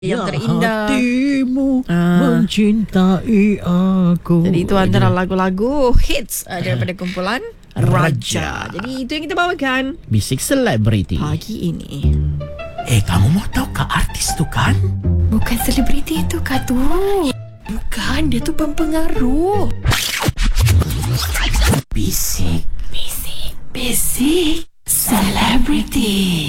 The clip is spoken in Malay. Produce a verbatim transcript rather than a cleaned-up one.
yang terindah. Hatimu Ah. mencintai aku. Jadi itu antara lagu-lagu hits uh, daripada kumpulan Raja. Raja. Jadi itu yang kita bawakan Bisik selebriti. pagi ini. Eh, kamu mau tahu ke artis tu kan? Bukan selebriti itu Kak tu. Bukan, dia tu pempengaruh. Bisik. Bisik. Bisik.